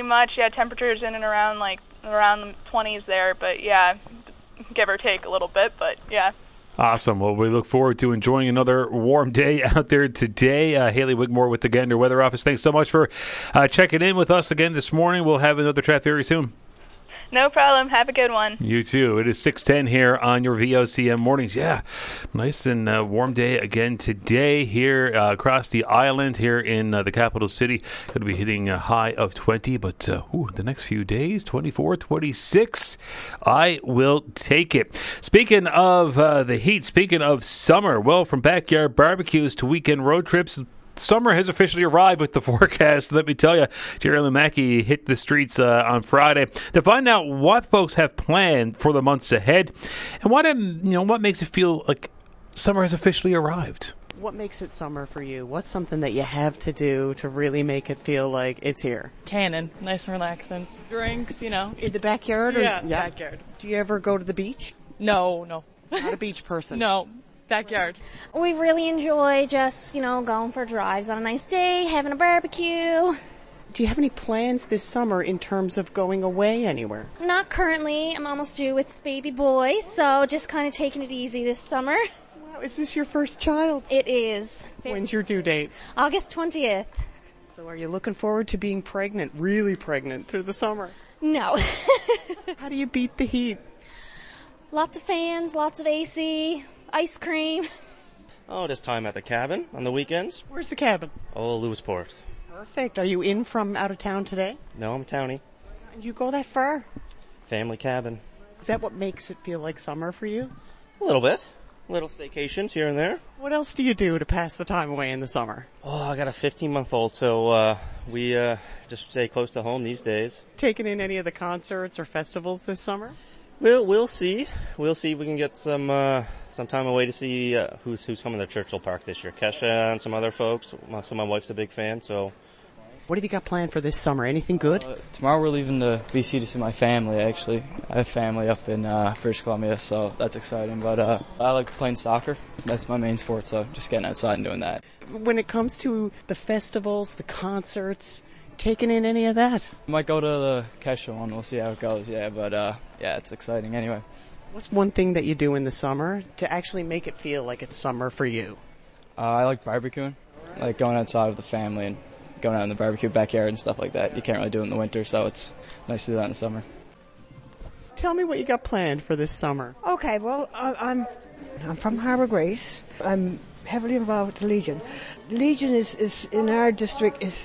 pretty much. Yeah, temperatures in and around the 20s there, but yeah, give or take a little bit, but yeah. Awesome. Well, we look forward to enjoying another warm day out there today. Haley Wigmore with the Gander Weather Office. Thanks so much for checking in with us again this morning. We'll have another chat very soon. No problem. Have a good one. You too. It is 6:10 here on your VOCM mornings. Yeah, nice and warm day again today here across the island here in the capital city. Going to be hitting a high of 20, but the next few days, 24, 26, I will take it. Speaking of the heat, speaking of summer, well, from backyard barbecues to weekend road trips, summer has officially arrived with the forecast. Let me tell you, Jerry Lynn Mackey hit the streets on Friday to find out what folks have planned for the months ahead and what makes it feel like summer has officially arrived. What makes it summer for you? What's something that you have to do to really make it feel like it's here? Tanning, nice and relaxing. Drinks, In the backyard? Yeah, backyard. Do you ever go to the beach? No. Not a beach person? No. Backyard. We really enjoy just, going for drives on a nice day, having a barbecue. Do you have any plans this summer in terms of going away anywhere? Not currently. I'm almost due with baby boy, so just kind of taking it easy this summer. Wow, is this your first child? It is. When's your due date? August 20th. So are you looking forward to being pregnant, really pregnant, through the summer? No. How do you beat the heat? Lots of fans, lots of AC. Ice cream. Oh, just time at the cabin on the weekends. Where's the cabin? Oh, Lewisport. Perfect. Are you in from out of town today? No, I'm townie. You go that far? Family cabin. Is that what makes it feel like summer for you? A little bit. Little staycations here and there. What else do you do to pass the time away in the summer? Oh, I got a 15-month-old, so we just stay close to home these days. Taking in any of the concerts or festivals this summer? We'll see. We'll see if we can get some time away to see who's coming to Churchill Park this year. Kesha and some other folks. So my wife's a big fan, so. What have you got planned for this summer? Anything good? Tomorrow we're leaving to BC to see my family, actually. I have family up in British Columbia, so that's exciting. But I like playing soccer. That's my main sport, so just getting outside and doing that. When it comes to the festivals, the concerts, taking in any of that? Might go to the Kesha one. We'll see how it goes, but it's exciting anyway. What's one thing that you do in the summer to actually make it feel like it's summer for you? I like barbecuing, like going outside with the family and going out in the barbecue backyard and stuff like that. You can't really do it in the winter, so it's nice to do that in the summer. Tell me what you got planned for this summer. Okay, well, I'm from Harbour Grace. I'm heavily involved with the Legion. The Legion is in our district is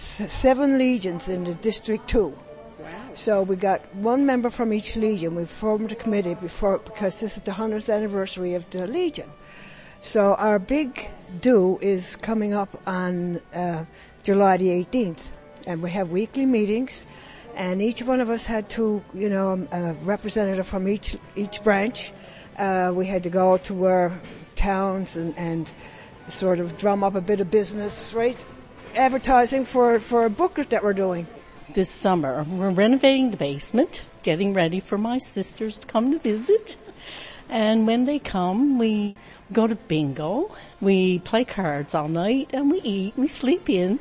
7 legions in the District 2. Wow. So we got one member from each legion. We formed a committee because this is the 100th anniversary of the Legion. So our big do is coming up on July the 18th, and we have weekly meetings, and each one of us had to, a representative from each branch. We had to go to our towns and sort of drum up a bit of business, right? Advertising for a booklet that we're doing. This summer, we're renovating the basement, getting ready for my sisters to come to visit. And when they come, we go to bingo, we play cards all night, and we eat, we sleep in,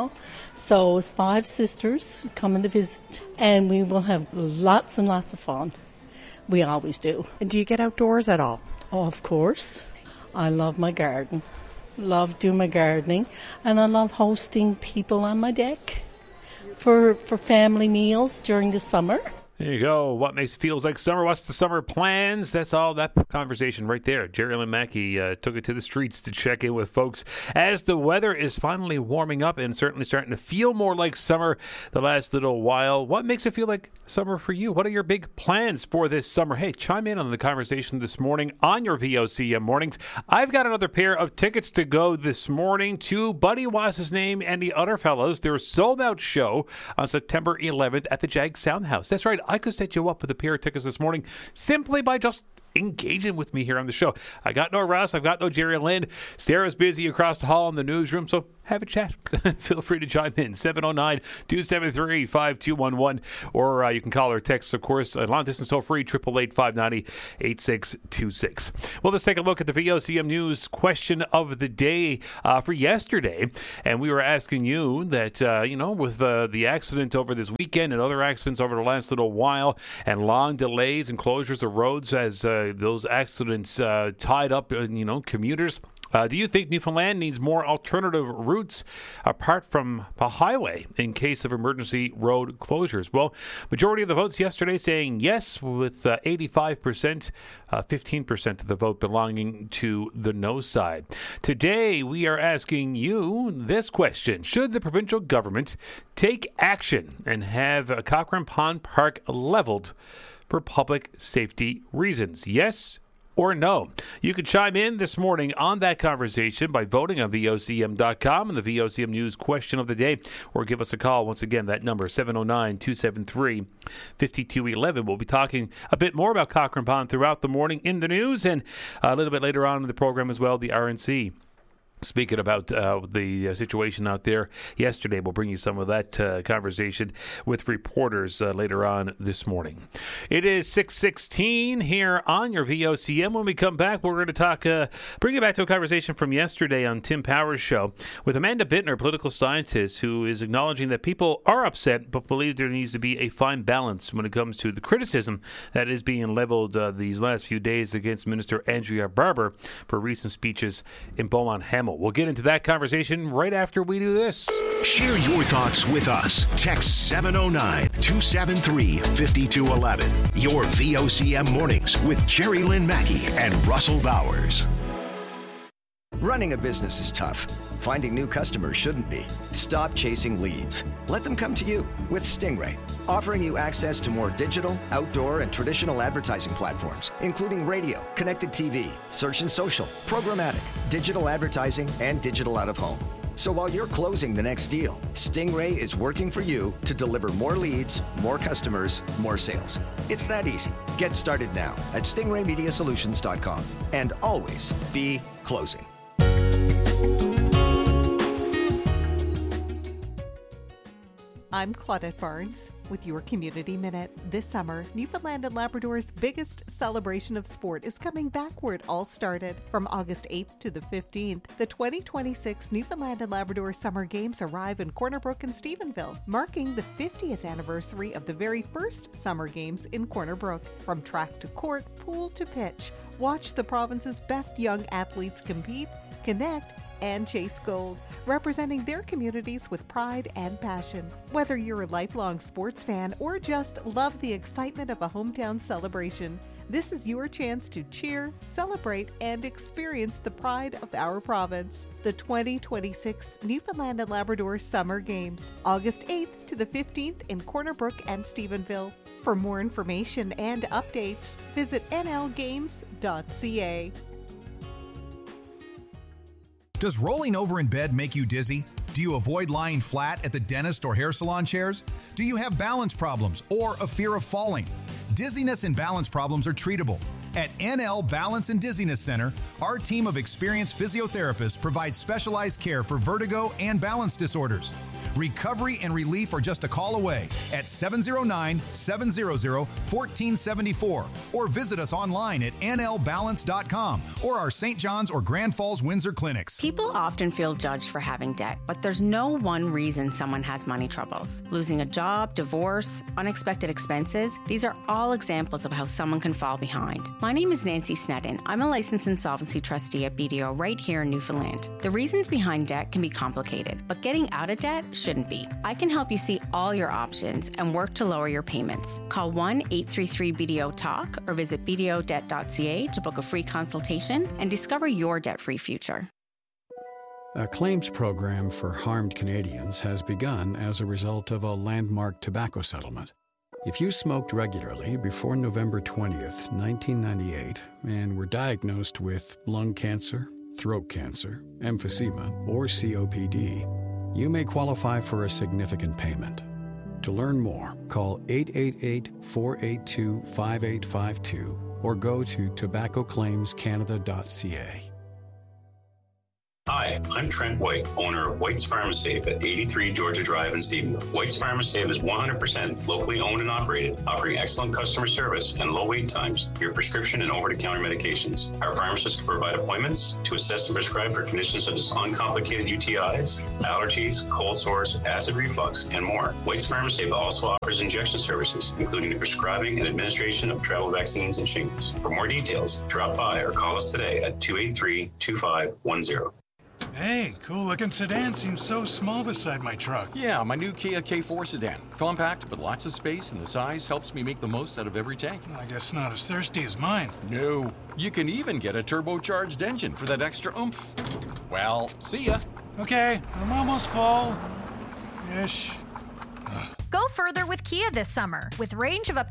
So it's 5 sisters coming to visit, and we will have lots and lots of fun. We always do. And do you get outdoors at all? Oh, of course. I love my garden, love doing my gardening, and I love hosting people on my deck for family meals during the summer. There you go. What makes it feels like summer? What's the summer plans? That's all that conversation right there. Jerry Lynn Mackey took it to the streets to check in with folks as the weather is finally warming up and certainly starting to feel more like summer the last little while. What makes it feel like summer for you? What are your big plans for this summer? Hey, chime in on the conversation this morning on your VOCM mornings. I've got another pair of tickets to go this morning to Buddy Wass's Name and the Other Fellas. Their sold-out show on September 11th at the Jag Sound House. That's right. I could set you up with a pair of tickets this morning simply by just engaging with me here on the show. I got no Russ. I've got no Jerry Lynn. Sarah's busy across the hall in the newsroom, so have a chat. Feel free to chime in. 709-273-5211. Or you can call or text, of course, long distance toll free, 888-590-8626. Well, let's take a look at the VOCM News question of the day for yesterday. And we were asking you that, with the accident over this weekend and other accidents over the last little while and long delays and closures of roads as those accidents tied up, commuters. Do you think Newfoundland needs more alternative routes apart from the highway in case of emergency road closures? Well, majority of the votes yesterday saying yes, with 85%, 15% of the vote belonging to the no side. Today, we are asking you this question. Should the provincial government take action and have Cochrane Pond Park leveled for public safety reasons? Yes or no? You can chime in this morning on that conversation by voting on VOCM.com and the VOCM News question of the day, or give us a call. Once again, that number, 709-273-5211. We'll be talking a bit more about Cochrane Pond throughout the morning in the news, and a little bit later on in the program as well, the RNC. Speaking about the situation out there yesterday, we'll bring you some of that conversation with reporters later on this morning. It is 6:16 here on your VOCM. When we come back, we're going to talk, bring you back to a conversation from yesterday on Tim Power's show with Amanda Bittner, political scientist, who is acknowledging that people are upset but believe there needs to be a fine balance when it comes to the criticism that is being leveled these last few days against Minister Andrea Barber for recent speeches in Beaumont-Hamilton. We'll get into that conversation right after we do this. Share your thoughts with us. Text 709-273-5211. Your VOCM mornings with Jerry Lynn Mackey and Russell Bowers. Running a business is tough. Finding new customers shouldn't be. Stop chasing leads. Let them come to you with Stingray, offering you access to more digital, outdoor, and traditional advertising platforms, including radio, connected TV, search and social, programmatic, digital advertising, and digital out-of-home. So while you're closing the next deal, Stingray is working for you to deliver more leads, more customers, more sales. It's that easy. Get started now at stingraymediasolutions.com. And always be closing. I'm Claudette Barnes with your Community Minute. This summer, Newfoundland and Labrador's biggest celebration of sport is coming back where it all started. From August 8th to the 15th, the 2026 Newfoundland and Labrador Summer Games arrive in Corner Brook and Stephenville, marking the 50th anniversary of the very first Summer Games in Corner Brook. From track to court, pool to pitch, watch the province's best young athletes compete, connect, and chase gold, representing their communities with pride and passion. Whether you're a lifelong sports fan or just love the excitement of a hometown celebration, this is your chance to cheer, celebrate, and experience the pride of our province. The 2026 Newfoundland and Labrador Summer Games, August 8th to the 15th in Corner Brook and Stephenville. For more information and updates, visit nlgames.ca. Does rolling over in bed make you dizzy? Do you avoid lying flat at the dentist or hair salon chairs? Do you have balance problems or a fear of falling? Dizziness and balance problems are treatable. At NL Balance and Dizziness Center, our team of experienced physiotherapists provides specialized care for vertigo and balance disorders. Recovery and relief are just a call away at 709-700-1474 or visit us online at nlbalance.com or our St. John's or Grand Falls Windsor clinics. People often feel judged for having debt, but there's no one reason someone has money troubles. Losing a job, divorce, unexpected expenses, these are all examples of how someone can fall behind. My name is Nancy Sneddon. I'm a licensed insolvency trustee at BDO right here in Newfoundland. The reasons behind debt can be complicated, but getting out of debt shouldn't be. I can help you see all your options and work to lower your payments. Call 1-833-BDO-TALK or visit bdodebt.ca to book a free consultation and discover your debt-free future. A claims program for harmed Canadians has begun as a result of a landmark tobacco settlement. If you smoked regularly before November 20th, 1998, and were diagnosed with lung cancer, throat cancer, emphysema, or COPD, you may qualify for a significant payment. To learn more, call 888-482-5852 or go to tobaccoclaimscanada.ca. Hi, I'm Trent White, owner of White's Pharmasafe at 83 Georgia Drive in Stephenville. White's Pharmasafe is 100% locally owned and operated, offering excellent customer service and low wait times for your prescription and over-the-counter medications. Our pharmacists can provide appointments to assess and prescribe for conditions such as uncomplicated UTIs, allergies, cold sores, acid reflux, and more. White's Pharmasafe also offers injection services, including the prescribing and administration of travel vaccines and shingles. For more details, drop by or call us today at 283-2510. Hey, cool-looking sedan seems so small beside my truck. Yeah, my new Kia K4 sedan. Compact, but lots of space, and the size helps me make the most out of every tank. I guess not as thirsty as mine. No. You can even get a turbocharged engine for that extra oomph. Well, see ya. Okay, I'm almost full. Ish. Go further with Kia this summer with range of up to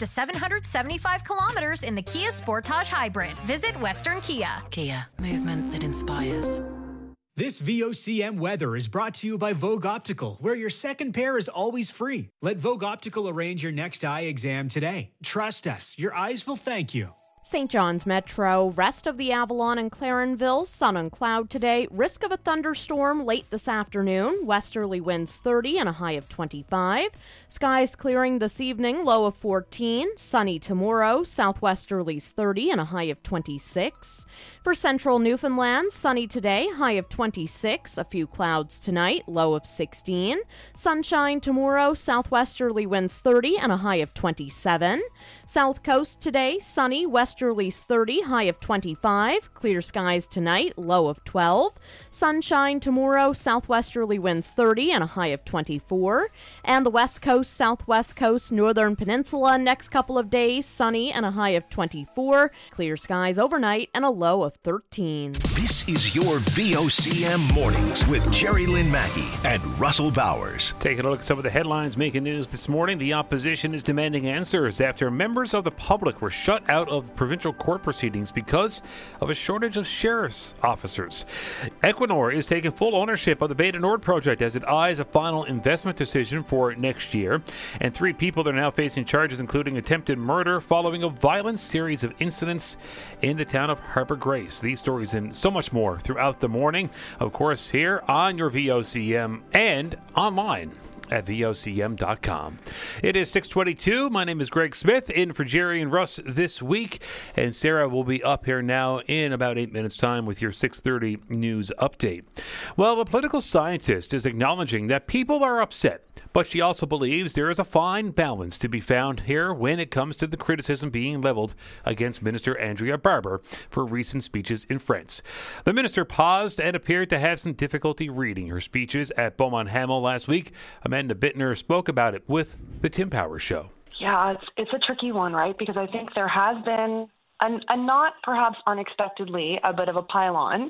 775 kilometers in the Kia Sportage Hybrid. Visit Western Kia. Kia, movement that inspires. This VOCM weather is brought to you by Vogue Optical, where your second pair is always free. Let Vogue Optical arrange your next eye exam today. Trust us, your eyes will thank you. St. John's Metro, rest of the Avalon and Clarenville, sun and cloud today. Risk of a thunderstorm late this afternoon. Westerly winds 30 and a high of 25. Skies clearing this evening, low of 14. Sunny tomorrow, southwesterlies 30 and a high of 26. For central Newfoundland, sunny today, high of 26. A few clouds tonight, low of 16. Sunshine tomorrow, southwesterly winds 30 and a high of 27. South coast today, sunny, westerlies 30, high of 25. Clear skies tonight, low of 12. Sunshine tomorrow, southwesterly winds 30 and a high of 24. And the west coast, southwest coast, northern peninsula, next couple of days, sunny and a high of 24. Clear skies overnight and a low of 13. This is your VOCM Mornings with Jerry Lynn Mackey and Russell Bowers. Taking a look at some of the headlines making news this morning. The opposition is demanding answers after members of the public were shut out of provincial court proceedings because of a shortage of sheriff's officers. Equinor is taking full ownership of the Beta Nord project as it eyes a final investment decision for next year. And 3 people are now facing charges, including attempted murder following a violent series of incidents in the town of Harbour Grace. These stories and so much more throughout the morning, of course, here on your VOCM and online at VOCM.com. It is 6:22. My name is Greg Smith, in for Jerry and Russ this week. And Sarah will be up here now in about 8 minutes' time with your 6:30 news update. Well, the political scientist is acknowledging that people are upset, but she also believes there is a fine balance to be found here when it comes to the criticism being leveled against Minister Andrea Barber for recent speeches in France. The minister paused and appeared to have some difficulty reading her speeches at Beaumont Hamel last week. Amanda Bittner spoke about it with the Tim Powers Show. Yeah, it's a tricky one, right? Because I think there has been, and not perhaps unexpectedly, a bit of a pile-on.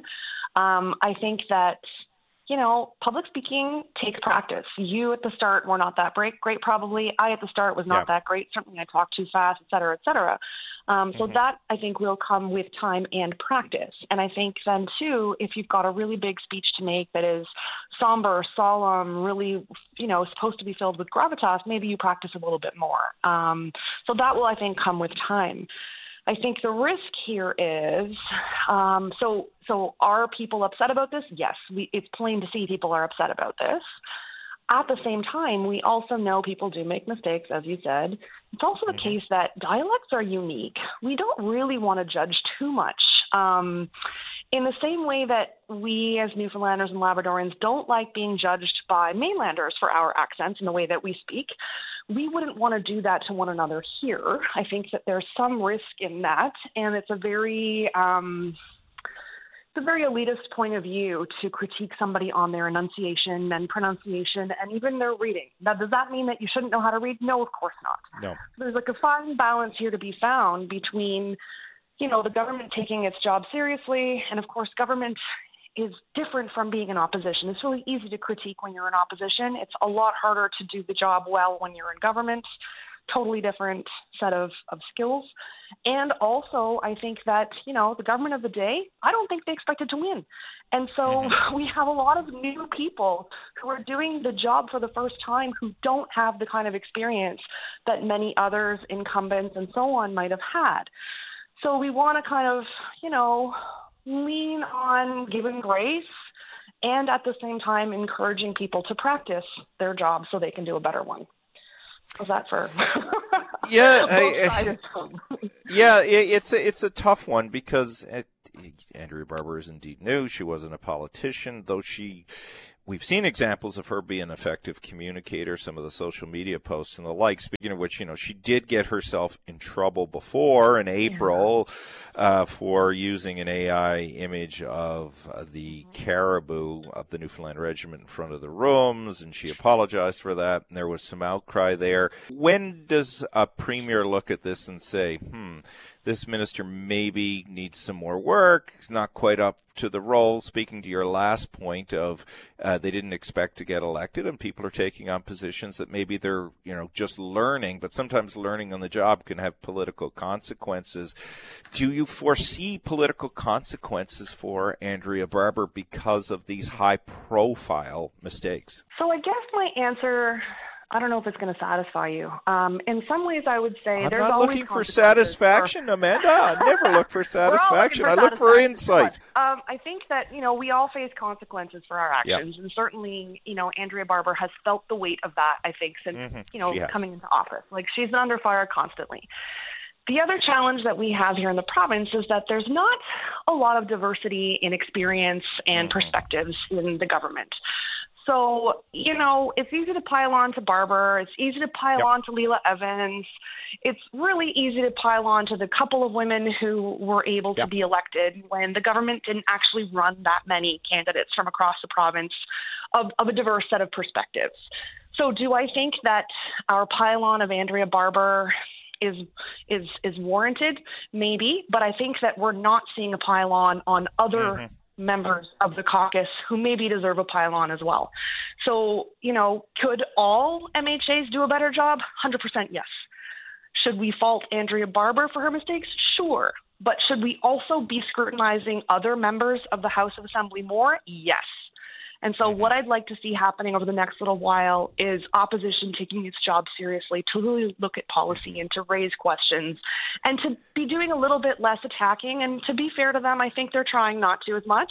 I think that, public speaking takes practice. You at the start were not that great probably. I at the start was not that great. Certainly I talked too fast, et cetera, et cetera. So that, I think, will come with time and practice. And I think then, too, if you've got a really big speech to make that is somber, solemn, really, supposed to be filled with gravitas, maybe you practice a little bit more. So that will, I think, come with time. I think the risk here is, so are people upset about this? Yes, it's plain to see people are upset about this. At the same time, we also know people do make mistakes, as you said. It's also the case that dialects are unique. We don't really want to judge too much. In the same way that we as Newfoundlanders and Labradorians don't like being judged by mainlanders for our accents and the way that we speak, we wouldn't want to do that to one another here. I think that there's some risk in that, and it's a very elitist point of view to critique somebody on their enunciation and pronunciation and even their reading. Now, does that mean that you shouldn't know how to read? No, of course not. No. There's a fine balance here to be found between, the government taking its job seriously, and of course, government is different from being in opposition. It's really easy to critique when you're in opposition. It's a lot harder to do the job well when you're in government. Totally different set of skills. And also, I think that, the government of the day, I don't think they expected to win. And so we have a lot of new people who are doing the job for the first time who don't have the kind of experience that many others, incumbents and so on, might have had. So we want to kind of, lean on giving grace and at the same time encouraging people to practice their job so they can do a better one. How's that for? It's a tough one because Andrea Barber is indeed new. She wasn't a politician, though we've seen examples of her being an effective communicator, some of the social media posts and the like. Speaking of which, she did get herself in trouble before in April for using an AI image of the caribou of the Newfoundland Regiment in front of the rooms, and she apologized for that, and there was some outcry there. When does a premier look at this and say, this minister maybe needs some more work, he's not quite up to the role? Speaking to your last point of they didn't expect to get elected, and people are taking on positions that maybe they're just learning, but sometimes learning on the job can have political consequences. Do you foresee political consequences for Andrea Barber because of these high-profile mistakes? So I guess my answer, I don't know if it's going to satisfy you. In some ways, I would say I'm there's not always looking for satisfaction, Amanda. I never look for satisfaction. I look for insight. I think that, we all face consequences for our actions. Yep. And certainly, Andrea Barber has felt the weight of that, I think, since, coming into office. Like, she's been under fire constantly. The other challenge that we have here in the province is that there's not a lot of diversity in experience and perspectives in the government. So, it's easy to pile on to Barber. It's easy to pile on to Leela Evans. It's really easy to pile on to the couple of women who were able to be elected when the government didn't actually run that many candidates from across the province of a diverse set of perspectives. So do I think that our pile-on of Andrea Barber is warranted? Maybe, but I think that we're not seeing a pile-on on other members of the caucus who maybe deserve a pile-on as well. So, could all MHAs do a better job? 100% yes. Should we fault Andrea Barber for her mistakes? Sure. But should we also be scrutinizing other members of the House of Assembly more? Yes. And so what I'd like to see happening over the next little while is opposition taking its job seriously, to really look at policy and to raise questions and to be doing a little bit less attacking. And to be fair to them, I think they're trying not to as much,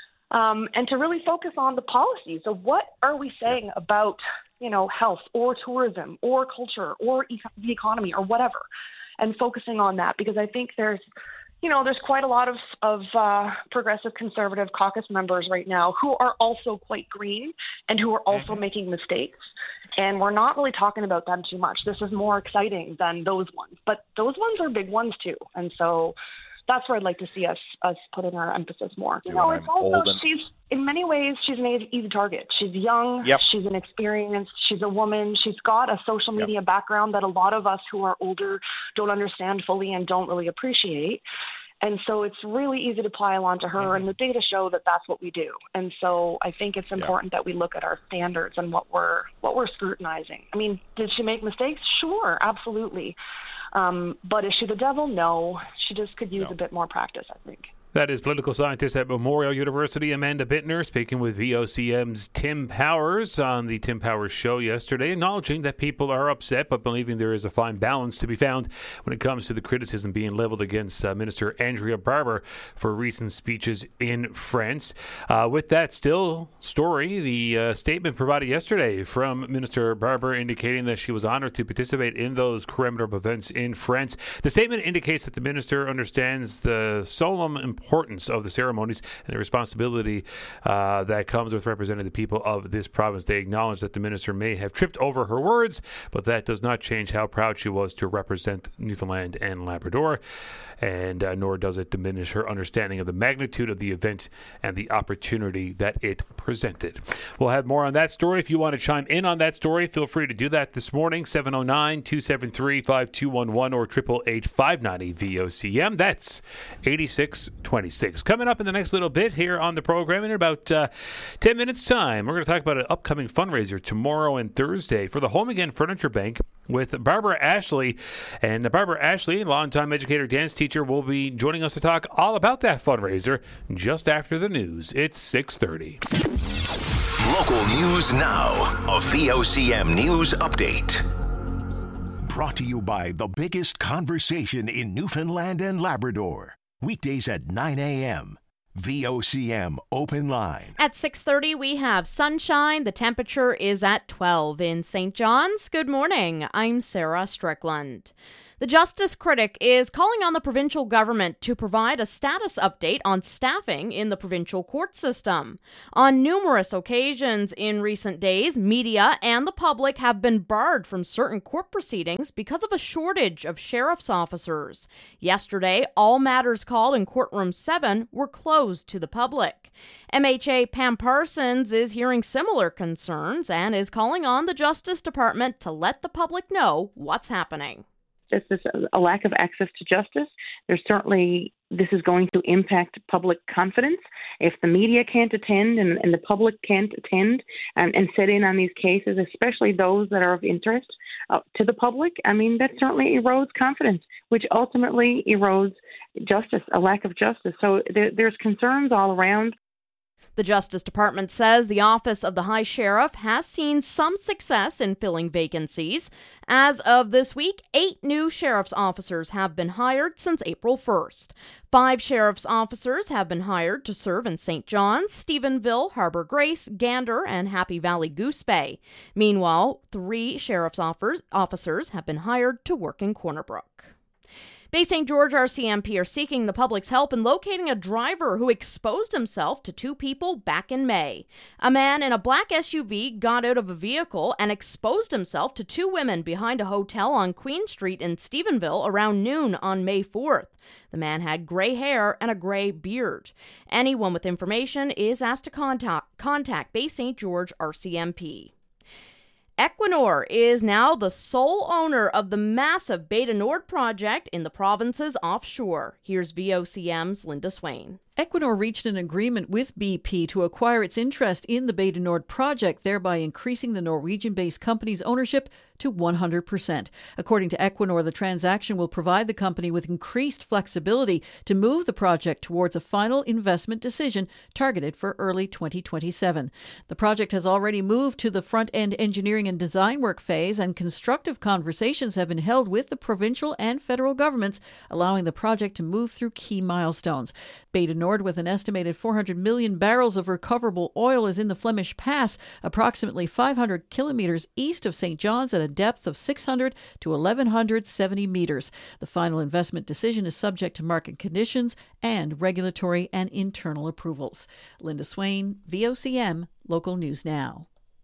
and to really focus on the policy. So what are we saying about, health or tourism or culture or the economy or whatever, and focusing on that, because I think there's quite a lot of progressive conservative caucus members right now who are also quite green and who are also making mistakes. And we're not really talking about them too much. This is more exciting than those ones. But those ones are big ones too. And so that's where I'd like to see us putting our emphasis more. It's also, in many ways, she's an easy target. She's young. She's inexperienced. She's a woman. She's got a social media background that a lot of us who are older don't understand fully and don't really appreciate. And so it's really easy to pile onto her, and the data show that that's what we do. And so I think it's important that we look at our standards and what we're scrutinizing. I mean, did she make mistakes? Sure, absolutely. But is she the devil? No. She just could use a bit more practice, I think. That is political scientist at Memorial University, Amanda Bittner, speaking with VOCM's Tim Powers on the Tim Powers Show yesterday, acknowledging that people are upset, but believing there is a fine balance to be found when it comes to the criticism being leveled against Minister Andrea Barber for recent speeches in France. With that story, the statement provided yesterday from Minister Barber indicating that she was honored to participate in those commemorative events in France. The statement indicates that the minister understands the solemn importance of the ceremonies and the responsibility that comes with representing the people of this province. They acknowledge that the minister may have tripped over her words, but that does not change how proud she was to represent Newfoundland and Labrador, and nor does it diminish her understanding of the magnitude of the event and the opportunity that it presented. We'll have more on that story. If you want to chime in on that story, feel free to do that this morning, 709-273-5211 or 888-590-VOCM. That's 8626. Coming up in the next little bit here on the program in about 10 minutes' time, we're going to talk about an upcoming fundraiser tomorrow and Thursday for the Home Again Furniture Bank with Barbara Ashley. And Barbara Ashley, longtime educator, dance teacher, will be joining us to talk all about that fundraiser just after the news. It's 6:30. Local news now. A VOCM news update. brought to you by the biggest conversation in Newfoundland and Labrador. Weekdays at 9 a.m. VOCM Open Line. At 6:30, we have sunshine. The temperature is at 12 in St. John's. Good morning. I'm Sarah Strickland. The Justice Critic is calling on the provincial government to provide a status update on staffing in the provincial court system. On numerous occasions in recent days, media and the public have been barred from certain court proceedings because of a shortage of sheriff's officers. Yesterday, all matters called in Courtroom 7 were closed to the public. MHA Pam Parsons is hearing similar concerns and is calling on the Justice Department to let the public know what's happening. This is a lack of access to justice. This is going to impact public confidence. If the media can't attend and the public can't attend and sit in on these cases, especially those that are of interest to the public, that certainly erodes confidence, which ultimately erodes justice, a lack of justice. So there's concerns all around. The Justice Department says the Office of the High Sheriff has seen some success in filling vacancies. As of this week, 8 new sheriff's officers have been hired since April 1st. 5 sheriff's officers have been hired to serve in St. John's, Stephenville, Harbour Grace, Gander, and Happy Valley Goose Bay. Meanwhile, 3 sheriff's officers have been hired to work in Corner Brook. Bay St. George RCMP are seeking the public's help in locating a driver who exposed himself to 2 people back in May. A man in a black SUV got out of a vehicle and exposed himself to 2 women behind a hotel on Queen Street in Stephenville around noon on May 4th. The man had gray hair and a gray beard. Anyone with information is asked to contact Bay St. George RCMP. Equinor is now the sole owner of the massive Bay du Nord project in the province's offshore. Here's VOCM's Linda Swain. Equinor reached an agreement with BP to acquire its interest in the Bay du Nord project, thereby increasing the Norwegian-based company's ownership to 100%. According to Equinor, the transaction will provide the company with increased flexibility to move the project towards a final investment decision targeted for early 2027. The project has already moved to the front-end engineering and design work phase, and constructive conversations have been held with the provincial and federal governments, allowing the project to move through key milestones. Bay du Nord, with an estimated 400 million barrels of recoverable oil, is in the Flemish Pass, approximately 500 kilometers east of St. John's at a depth of 600 to 1,170 meters. The final investment decision is subject to market conditions and regulatory and internal approvals. Linda Swain, VOCM, Local News Now.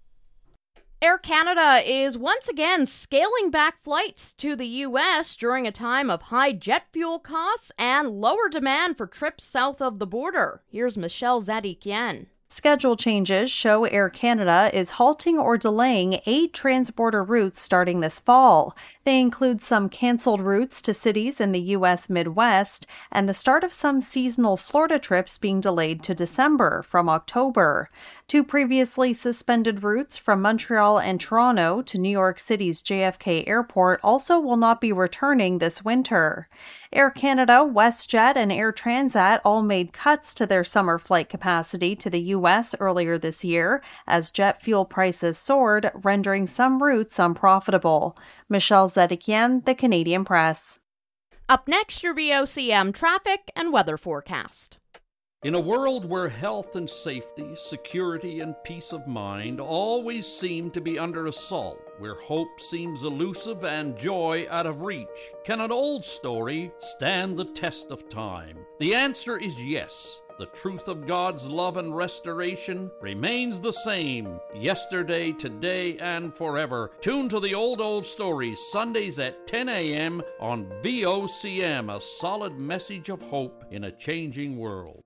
Air Canada is once again scaling back flights to the U.S. during a time of high jet fuel costs and lower demand for trips south of the border. Here's Michelle Zadikian. Schedule changes show Air Canada is halting or delaying 8 transborder routes starting this fall. They include some canceled routes to cities in the U.S. Midwest and the start of some seasonal Florida trips being delayed to December from October. 2 previously suspended routes from Montreal and Toronto to New York City's JFK Airport also will not be returning this winter. Air Canada, WestJet, and Air Transat all made cuts to their summer flight capacity to the U.S. earlier this year as jet fuel prices soared, rendering some routes unprofitable. Michelle Zedikian, The Canadian Press. Up next, your VOCM traffic and weather forecast. In a world where health and safety, security and peace of mind always seem to be under assault, where hope seems elusive and joy out of reach, can an old story stand the test of time? The answer is yes. The truth of God's love and restoration remains the same, yesterday, today, and forever. Tune to the old stories, Sundays at 10 a.m. on VOCM, a solid message of hope in a changing world.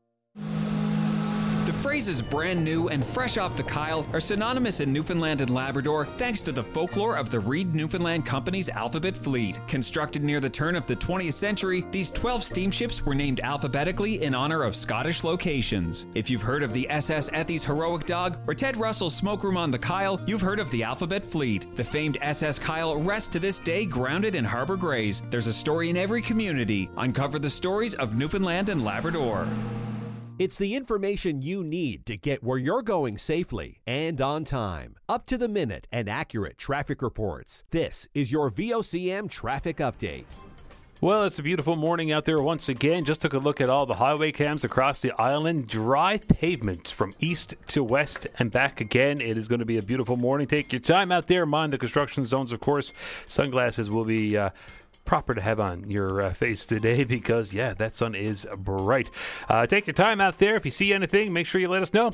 The phrases brand new and fresh off the Kyle are synonymous in Newfoundland and Labrador thanks to the folklore of the Reed Newfoundland Company's Alphabet Fleet. Constructed near the turn of the 20th century, these 12 steamships were named alphabetically in honor of Scottish locations. If you've heard of the SS Ethy's Heroic Dog or Ted Russell's Smokeroom on the Kyle, you've heard of the Alphabet Fleet. The famed SS Kyle rests to this day grounded in Harbour Grace. There's a story in every community. Uncover the stories of Newfoundland and Labrador. It's the information you need to get where you're going safely and on time. Up to the minute and accurate traffic reports. This is your VOCM traffic update. Well, it's a beautiful morning out there once again. Just took a look at all the highway cams across the island. Dry pavement from east to west and back again. It is going to be a beautiful morning. Take your time out there. Mind the construction zones, of course. Sunglasses will be proper to have on your face today because, yeah, that sun is bright. Take your time out there. If you see anything, make sure you let us know.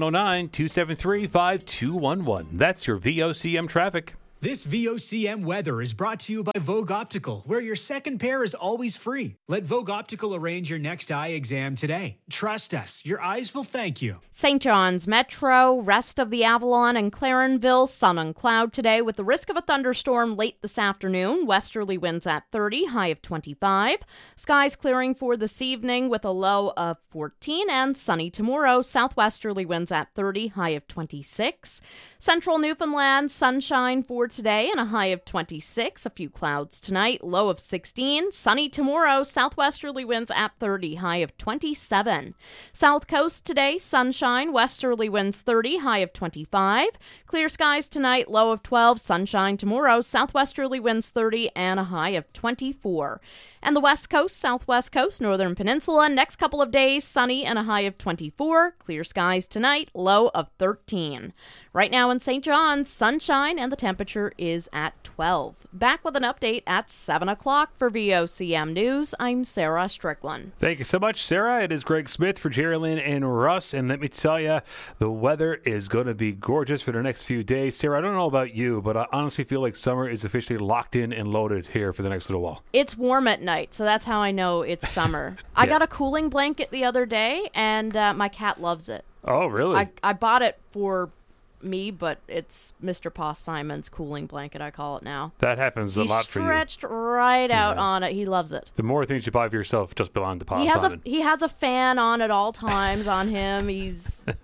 709-273-5211. That's your VOCM traffic. This VOCM weather is brought to you by Vogue Optical, where your second pair is always free. Let Vogue Optical arrange your next eye exam today. Trust us, your eyes will thank you. St. John's Metro, rest of the Avalon and Clarenville, sun and cloud today with the risk of a thunderstorm late this afternoon. Westerly winds at 30, high of 25. Skies clearing for this evening with a low of 14 and sunny tomorrow. Southwesterly winds at 30, high of 26. Central Newfoundland, sunshine for today and a high of 26. A few clouds tonight, low of 16. Sunny tomorrow, southwesterly winds at 30, high of 27. South Coast today, sunshine, westerly winds 30, high of 25. Clear skies tonight, low of 12. Sunshine tomorrow, southwesterly winds 30 and a high of 24. And the West Coast, Southwest Coast, Northern Peninsula, next couple of days, sunny and a high of 24. Clear skies tonight, low of 13. Right now in St. John's, sunshine and the temperature is at 12. Back with an update at 7 o'clock for VOCM News. I'm Sarah Strickland. Thank you so much, Sarah. It is Greg Smith for Jerry Lynn and Russ. And let me tell you, the weather is going to be gorgeous for the next few days. Sarah, I don't know about you, but I honestly feel like summer is officially locked in and loaded here for the next little while. It's warm at night, so that's how I know it's summer. I got a cooling blanket the other day, and my cat loves it. Oh, really? I bought it for me, but it's Mr. Pa Simon's cooling blanket, I call it now. That happens a lot for you. He stretched right out on it. He loves it. The more things you buy for yourself just belong to Pa Simon. He has a fan on at all times on him. He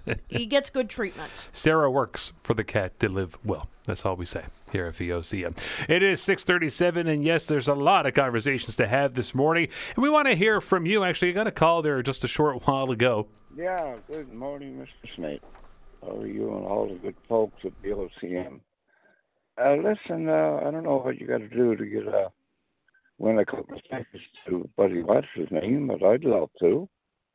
gets good treatment. Sarah works for the cat to live well. That's all we say here at VOCM. It is 6:37, and yes, there's a lot of conversations to have this morning, and we want to hear from you. Actually, I got a call there just a short while ago. Yeah, good morning, Mr. Snake. How are you and all the good folks at VOCM? Listen, I don't know what you got to do to get win a couple of tickets to Buddy Watts' name, but I'd love to.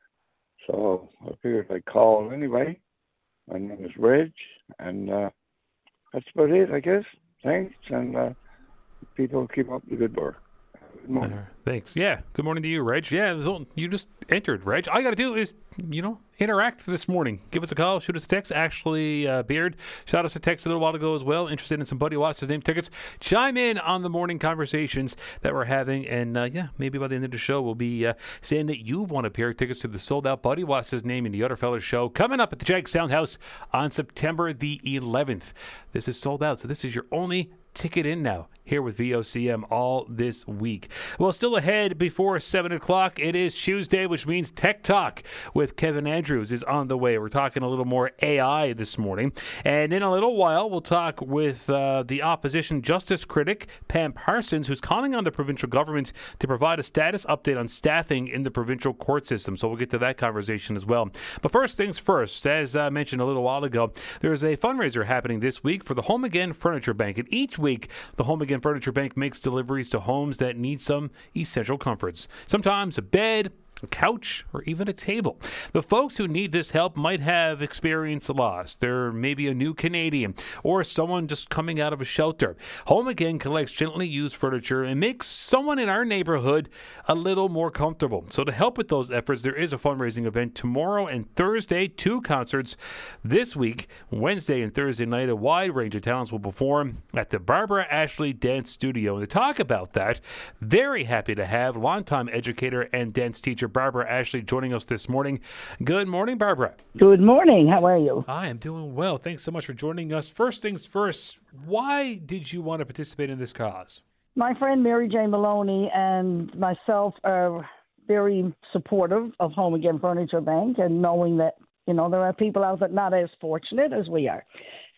So I figured I'd call anyway. My name is Reg, and that's about it, I guess. Thanks, and people keep up the good work. Good morning. Thanks. Yeah. Good morning to you, Reg. Yeah, you just entered, Reg. All you got to do is, interact this morning. Give us a call. Shoot us a text. Ashley Beard shot us a text a little while ago as well. Interested in some Buddy Watts' name tickets. Chime in on the morning conversations that we're having. And, maybe by the end of the show, we'll be saying that you've won a pair of tickets to the sold-out Buddy Watts' name in the Other Fellas show coming up at the Jag Soundhouse on September the 11th. This is sold out, so this is your only ticket in now here with VOCM all this week. Well, still ahead before 7 o'clock, it is Tuesday, which means Tech Talk with Kevin Andrews is on the way. We're talking a little more AI this morning. And in a little while, we'll talk with the opposition justice critic, Pam Parsons, who's calling on the provincial government to provide a status update on staffing in the provincial court system. So we'll get to that conversation as well. But first things first, as I mentioned a little while ago, there's a fundraiser happening this week for the Home Again Furniture Bank. And each week, the Home Again Furniture Bank makes deliveries to homes that need some essential comforts. Sometimes a bed, a couch, or even a table. The folks who need this help might have experienced loss. They're maybe a new Canadian or someone just coming out of a shelter. Home Again collects gently used furniture and makes someone in our neighborhood a little more comfortable. So to help with those efforts, there is a fundraising event tomorrow and Thursday, 2 concerts this week. Wednesday and Thursday night, a wide range of talents will perform at the Barbara Ashley Dance Studio. And to talk about that, very happy to have longtime educator and dance teacher Barbara Ashley joining us this morning. Good morning, Barbara. Good morning. How are you? I am doing well. Thanks so much for joining us. First things first, why did you want to participate in this cause? My friend Mary Jane Maloney and myself are very supportive of Home Again Furniture Bank, and knowing that, there are people out there not as fortunate as we are.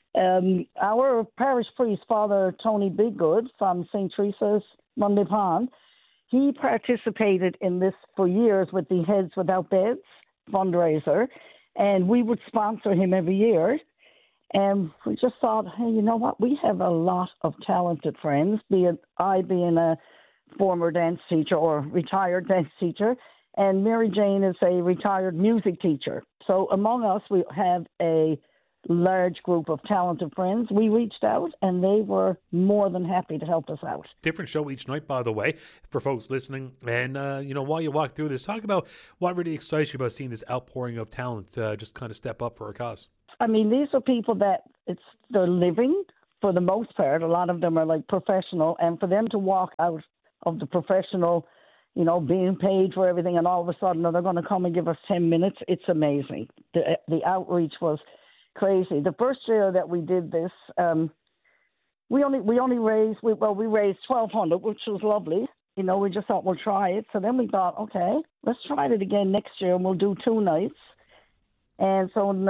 Our parish priest, Father Tony Biggood from St. Teresa's Monday Pond, he participated in this for years with the Heads Without Beds, fundraiser, and we would sponsor him every year. And we just thought, hey, you know what? We have a lot of talented friends, I being a former dance teacher or retired dance teacher, and Mary Jane is a retired music teacher. So among us, we have a large group of talented friends. We reached out, and they were more than happy to help us out. Different show each night, by the way, for folks listening. And, while you walk through this, talk about what really excites you about seeing this outpouring of talent just kind of step up for a cause. I mean, these are people that they're living for the most part. A lot of them are like professional, and for them to walk out of the professional, being paid for everything, and all of a sudden they're going to come and give us 10 minutes, it's amazing. The outreach was crazy. The first year that we did this, we raised $1,200, which was lovely. We just thought we'll try it. So then we thought, okay, let's try it again next year, and we'll do 2 nights. And so in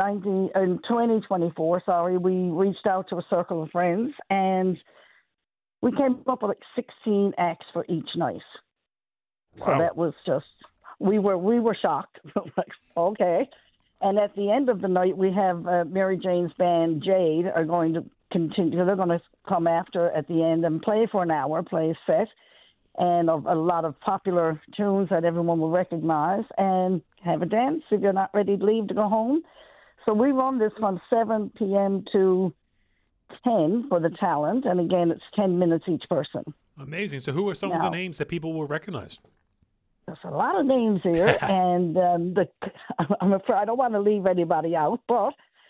2024, we reached out to a circle of friends, and we came up with 16 acts for each night. Wow. So that was just, we were shocked. Like, okay. And at the end of the night, we have Mary Jane's band, Jade, are going to continue. They're going to come after at the end and play for an hour, play a set, and a lot of popular tunes that everyone will recognize, and have a dance if you're not ready to leave to go home. So we run this from 7 p.m. to 10 for the talent, and again, it's 10 minutes each person. Amazing. So who are some of the names that people will recognize? There's a lot of names here, and I'm afraid I don't want to leave anybody out, but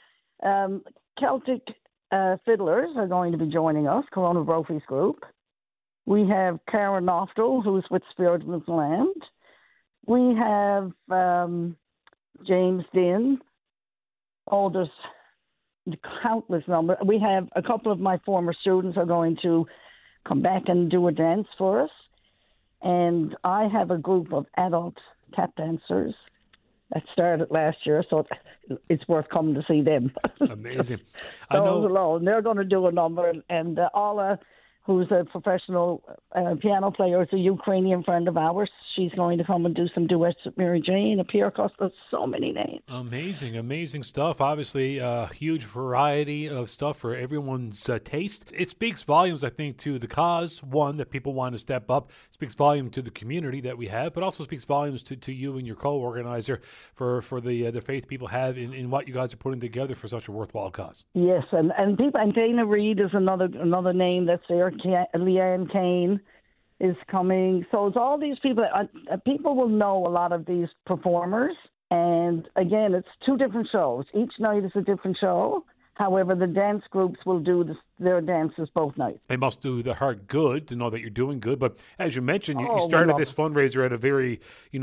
Celtic Fiddlers are going to be joining us, Corona Brophy's group. We have Karen Noftel, who's with Spirit of the Land. We have James Dinn. Oh, there's countless numbers. We have a couple of my former students are going to come back and do a dance for us. And I have a group of adult tap dancers that started last year, so it's worth coming to see them. Amazing. Those alone, they're going to do a number. And Alla, who's a professional piano player, is a Ukrainian friend of ours. She's going to come and do some duets with Mary Jane, a Pierre Costa, so many names. Amazing stuff. Obviously, a huge variety of stuff for everyone's taste. It speaks volumes, I think, to the cause, one, that people want to step up. It speaks volume to the community that we have, but also speaks volumes to you and your co-organizer for the faith people have in what you guys are putting together for such a worthwhile cause. Yes, and Dana Reed is another name that's there. Leanne Kane is coming. So it's all these people. People will know a lot of these performers. And again, it's 2 different shows. Each night is a different show. However, the dance groups will do their dances both nights. They must do the heart good to know that you're doing good. But as you mentioned, you started this fundraiser at a very,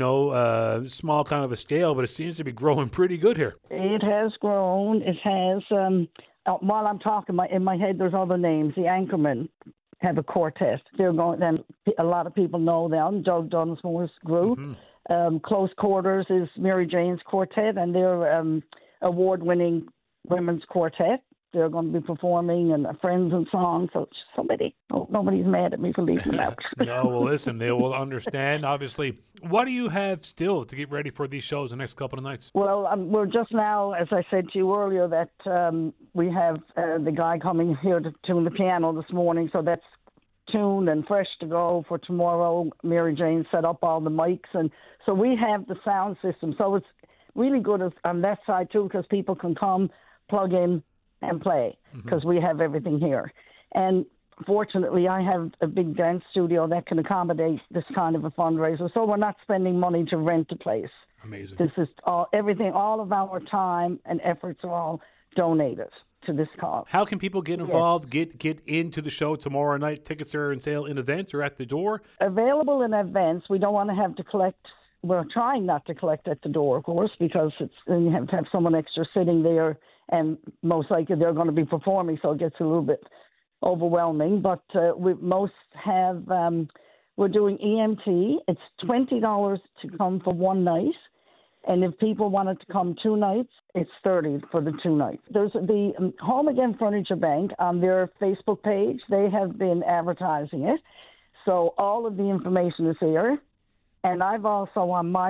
small kind of a scale, but it seems to be growing pretty good here. It has grown. It has. While I'm talking, in my head, there's other names. The Anchormen have a quartet. They're going. Then a lot of people know them. Doug Dunsmore's group. Mm-hmm. Close Quarters is Mary Jane's quartet, and they're award-winning women's quartet. They're going to be performing and Friends and Songs. So nobody's mad at me for leaving them out. No, well, listen, they will understand. Obviously, what do you have still to get ready for these shows the next couple of nights? Well, we're just now, as I said to you earlier, that we have the guy coming here to tune the piano this morning. So that's tuned and fresh to go for tomorrow. Mary Jane set up all the mics. And so we have the sound system. So it's really good on that side, too, because people can come, plug in, and play, because we have everything here. And fortunately, I have a big dance studio that can accommodate this kind of a fundraiser, so we're not spending money to rent a place. Amazing. This is everything, all of our time and efforts are all donated to this cause. How can people get involved, get into the show tomorrow night? Tickets are on sale in advance or at the door? Available in advance. We don't want to have to collect. We're trying not to collect at the door, of course, because you have to have someone extra sitting there, and most likely they're going to be performing, so it gets a little bit overwhelming. But we most have, we're doing EMT. It's $20 to come for one night. And if people wanted to come 2 nights, it's $30 for the 2 nights. There's the Home Again Furniture Bank on their Facebook page. They have been advertising it. So all of the information is here. And I've also on my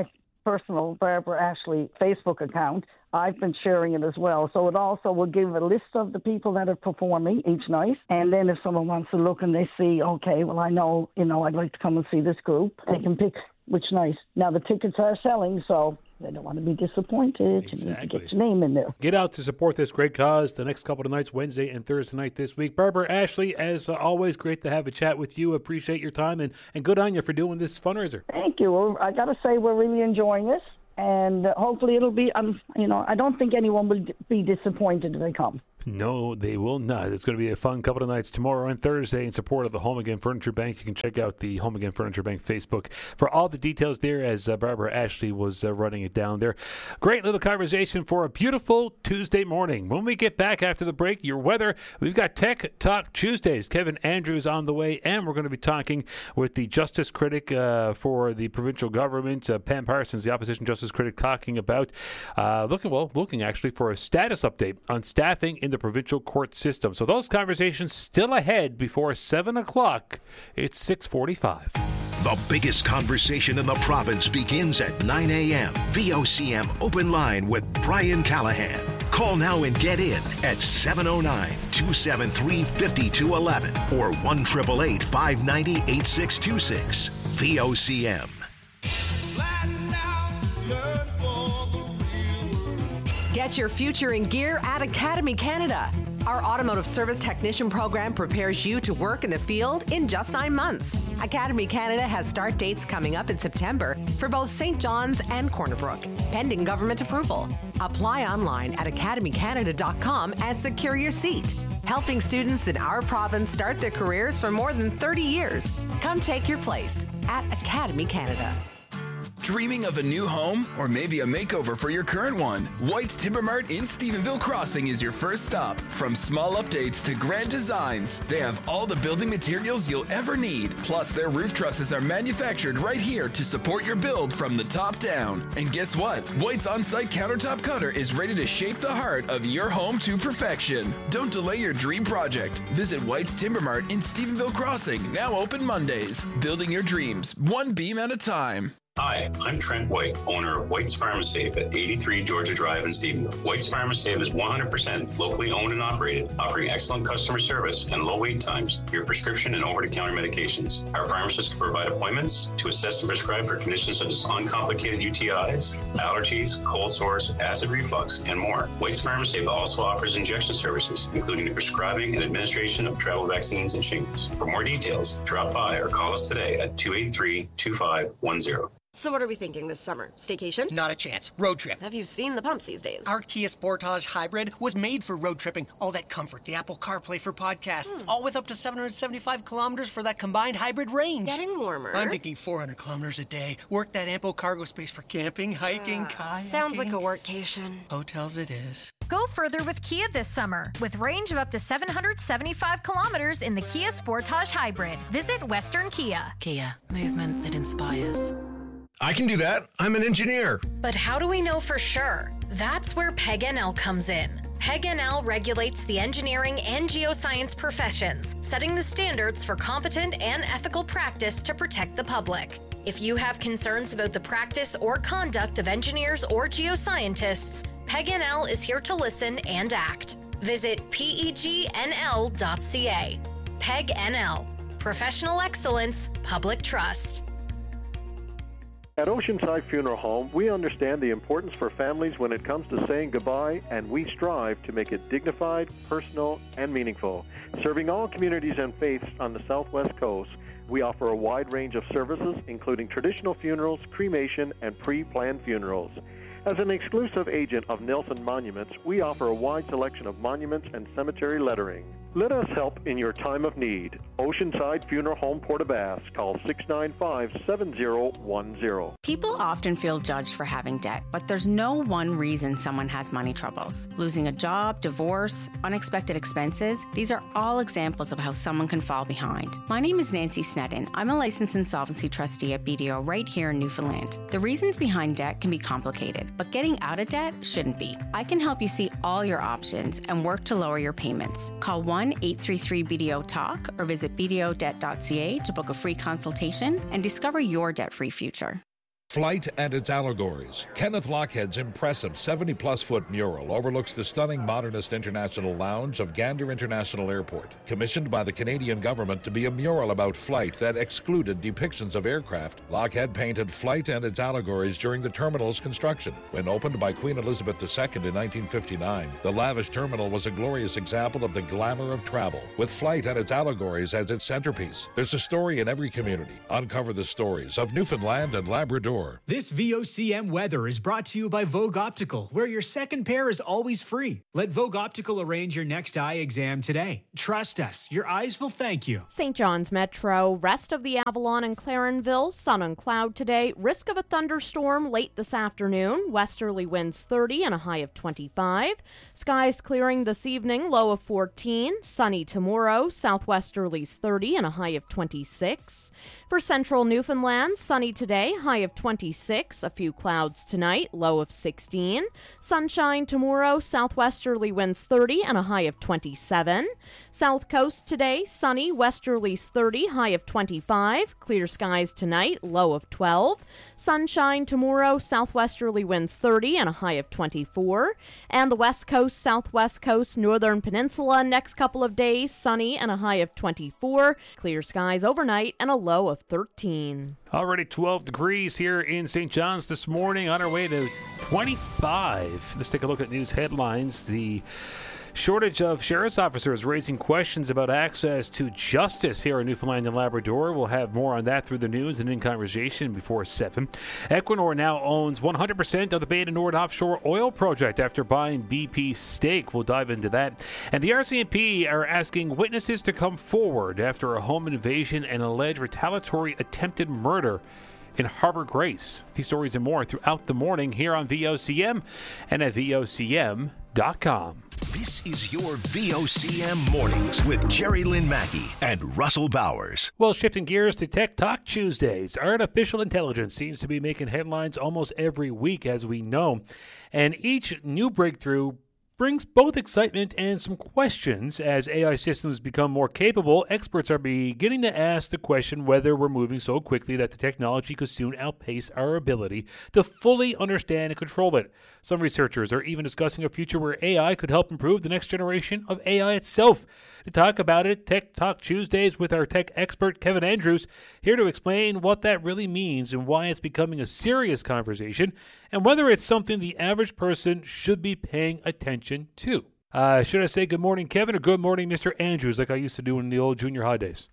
personal Barbara Ashley Facebook account, I've been sharing it as well. So it also will give a list of the people that are performing each night. And then if someone wants to look and they see, okay, well, I know, I'd like to come and see this group, they can pick which night. Now, the tickets are selling, so they don't want to be disappointed. Exactly. You need to get your name in there. Get out to support this great cause the next couple of nights, Wednesday and Thursday night this week. Barbara Ashley, as always, great to have a chat with you. Appreciate your time, and good on you for doing this fundraiser. Thank you. I got to say, we're really enjoying it. And hopefully it'll be, I don't think anyone will be disappointed if they come. No, they will not. It's going to be a fun couple of nights tomorrow and Thursday in support of the Home Again Furniture Bank. You can check out the Home Again Furniture Bank Facebook for all the details there as Barbara Ashley was running it down there. Great little conversation for a beautiful Tuesday morning. When we get back after the break, your weather, we've got Tech Talk Tuesdays. Kevin Andrews on the way, and we're going to be talking with the Justice Critic for the provincial government, Pam Parsons, the Opposition Justice Critic, talking about looking actually for a status update on staffing in the provincial court system. So those conversations still ahead before 7 o'clock. It's 6:45. The biggest conversation in the province begins at 9 a.m. VOCM Open Line with Brian Callahan. Call now and get in at 709-273-5211 or 1-888-590-8626. VOCM. Get your future in gear at Academy Canada. Our automotive service technician program prepares you to work in the field in just 9 months. Academy Canada has start dates coming up in September for both St. John's and Corner Brook, pending government approval. Apply online at academycanada.com and secure your seat. Helping students in our province start their careers for more than 30 years. Come take your place at Academy Canada. Dreaming of a new home or maybe a makeover for your current one? White's Timber Mart in Stephenville Crossing is your first stop. From small updates to grand designs, they have all the building materials you'll ever need. Plus, their roof trusses are manufactured right here to support your build from the top down. And guess what? White's on-site countertop cutter is ready to shape the heart of your home to perfection. Don't delay your dream project. Visit White's Timber Mart in Stephenville Crossing, now open Mondays. Building your dreams, one beam at a time. Hi, I'm Trent White, owner of White's Pharmasafe at 83 Georgia Drive in Stephenville. White's Pharmasafe is 100% locally owned and operated, offering excellent customer service and low wait times for your prescription and over-the-counter medications. Our pharmacists can provide appointments to assess and prescribe for conditions such as uncomplicated UTIs, allergies, cold sores, acid reflux, and more. White's Pharmasafe also offers injection services, including the prescribing and administration of travel vaccines and shingles. For more details, drop by or call us today at 283-2510. So what are we thinking this summer? Staycation? Not a chance. Road trip. Have you seen the pumps these days? Our Kia Sportage Hybrid was made for road tripping. All that comfort, the Apple CarPlay for podcasts, all with up to 775 kilometers for that combined hybrid range. Getting warmer. I'm thinking 400 kilometers a day. Work that ample cargo space for camping, hiking, kayaking. Sounds like a workcation. Hotels it is. Go further with Kia this summer with range of up to 775 kilometers in the Kia Sportage Hybrid. Visit Western Kia. Kia, movement that inspires. I can do that. I'm an engineer. But how do we know for sure? That's where PEG-NL comes in. PEG-NL regulates the engineering and geoscience professions, setting the standards for competent and ethical practice to protect the public. If you have concerns about the practice or conduct of engineers or geoscientists, PEG-NL is here to listen and act. Visit pegnl.ca. PEG-NL. Professional excellence, public trust. At Oceanside Funeral Home, we understand the importance for families when it comes to saying goodbye, and we strive to make it dignified, personal, and meaningful. Serving all communities and faiths on the Southwest Coast, we offer a wide range of services, including traditional funerals, cremation, and pre-planned funerals. As an exclusive agent of Nelson Monuments, we offer a wide selection of monuments and cemetery lettering. Let us help in your time of need. Oceanside Funeral Home, Port-aux-Basques. Call 695-7010. People often feel judged for having debt, but there's no one reason someone has money troubles. Losing a job, divorce, unexpected expenses, these are all examples of how someone can fall behind. My name is Nancy Snedden. I'm a licensed insolvency trustee at BDO right here in Newfoundland. The reasons behind debt can be complicated, but getting out of debt shouldn't be. I can help you see all your options and work to lower your payments. Call 1-833-BDO-TALK or visit bdodebt.ca to book a free consultation and discover your debt-free future. Flight and its allegories. Kenneth Lochhead's impressive 70-plus foot mural overlooks the stunning modernist international lounge of Gander International Airport, commissioned by the Canadian government to be a mural about flight that excluded depictions of aircraft. Lochhead painted Flight and its allegories during the terminal's construction. When opened by Queen Elizabeth II in 1959, the lavish terminal was a glorious example of the glamour of travel, with Flight and its allegories as its centerpiece. There's a story in every community. Uncover the stories of Newfoundland and Labrador. This VOCM weather is brought to you by Vogue Optical, where your second pair is always free. Let Vogue Optical arrange your next eye exam today. Trust us, your eyes will thank you. St. John's Metro, rest of the Avalon and Clarenville, sun and cloud today. Risk of a thunderstorm late this afternoon. Westerly winds 30 and a high of 25. Skies clearing this evening, low of 14. Sunny tomorrow, southwesterlies 30 and a high of 26. For central Newfoundland, sunny today, high of 26. A few clouds tonight, low of 16. Sunshine tomorrow, southwesterly winds 30 and a high of 27. South coast today, sunny, westerlies 30, high of 25. Clear skies tonight, low of 12. Sunshine tomorrow, southwesterly winds 30 and a high of 24. And the west coast, southwest coast, northern peninsula, next couple of days, sunny and a high of 24. Clear skies overnight and a low of 13. Already 12 degrees here in St. John's this morning, on our way to 25. Let's take a look at news headlines. The shortage of sheriff's officers raising questions about access to justice here in Newfoundland and Labrador. We'll have more on that through the news and in conversation before 7. Equinor now owns 100% of the Bay du Nord offshore oil project after buying BP's stake. We'll dive into that. And the RCMP are asking witnesses to come forward after a home invasion and alleged retaliatory attempted murder in Harbour Grace. These stories and more throughout the morning here on VOCM and at VOCM.com. This is your VOCM Mornings with Jerry Lynn Mackey and Russell Bowers. Well, shifting gears to Tech Talk Tuesdays. Artificial intelligence seems to be making headlines almost every week, as we know. And each new breakthrough brings both excitement and some questions. As AI systems become more capable, experts are beginning to ask the question whether we're moving so quickly that the technology could soon outpace our ability to fully understand and control it. Some researchers are even discussing a future where AI could help improve the next generation of AI itself. To talk about it, Tech Talk Tuesdays with our tech expert, Kevin Andrews, here to explain what that really means and why it's becoming a serious conversation, and whether it's something the average person should be paying attention to. Should I say good morning, Kevin, or good morning, Mr. Andrews, like I used to do in the old junior high days?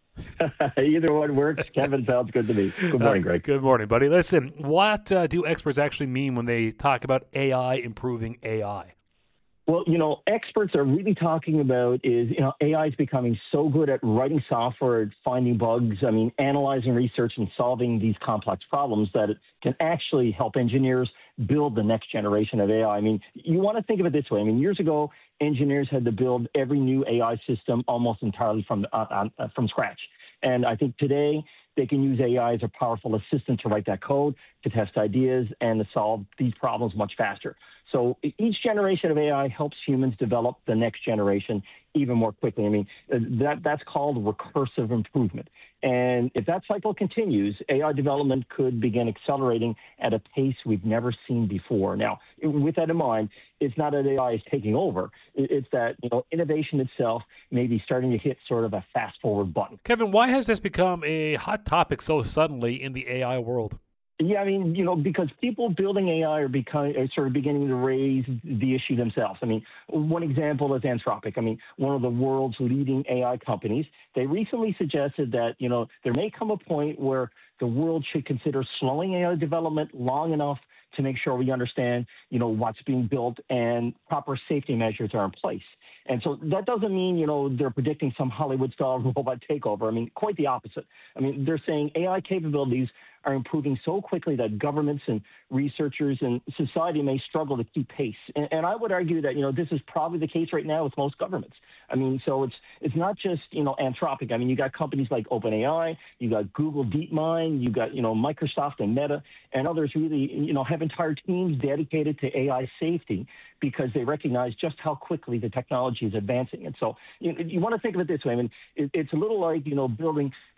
Either one works. Kevin, sounds good to me. Good morning, Greg. Good morning, buddy. Listen, what do experts actually mean when they talk about AI improving AI? Well, experts are really talking about is, AI is becoming so good at writing software, at finding bugs, analyzing research and solving these complex problems that it can actually help engineers build the next generation of AI. You want to think of it this way. Years ago, engineers had to build every new AI system almost entirely from scratch. And I think today they can use AI as a powerful assistant to write that code, to test ideas, and to solve these problems much faster. So each generation of AI helps humans develop the next generation even more quickly. That's called recursive improvement. And if that cycle continues, AI development could begin accelerating at a pace we've never seen before. Now, with that in mind, it's not that AI is taking over. It's that, innovation itself may be starting to hit sort of a fast-forward button. Kevin, why has this become a hot topic so suddenly in the AI world? Yeah, because people building AI are sort of beginning to raise the issue themselves. One example is Anthropic. One of the world's leading AI companies. They recently suggested that, there may come a point where the world should consider slowing AI development long enough to make sure we understand, what's being built and proper safety measures are in place. And so that doesn't mean, they're predicting some Hollywood-style robot takeover. Quite the opposite. They're saying AI capabilities are improving so quickly that governments and researchers and society may struggle to keep pace. And I would argue that, this is probably the case right now with most governments. So it's not just, Anthropic. You got companies like OpenAI, you got Google DeepMind, you got, Microsoft and Meta, and others really, have entire teams dedicated to AI safety because they recognize just how quickly the technology is advancing. And so you want to think of it this way. It's a little like, building